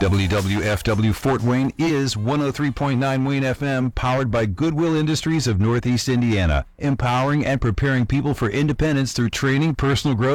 WWFW Fort Wayne is 103.9 Wayne FM, powered by Goodwill Industries of Northeast Indiana, empowering and preparing people for independence through training, personal growth,